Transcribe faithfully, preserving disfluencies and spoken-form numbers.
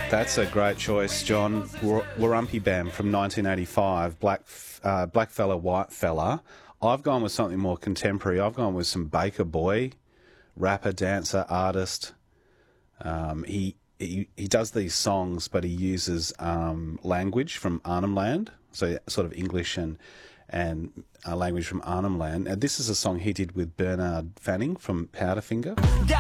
That's a great choice, John. War- Warumpi Bam from nineteen eighty-five, Black uh, Black Fella, White Fella. I've gone with something more contemporary. I've gone with some Baker Boy, rapper, dancer, artist. Um, he, he he does these songs, but he uses um, language from Arnhem Land, so sort of English and and uh, language from Arnhem Land. And this is a song he did with Bernard Fanning from Powderfinger.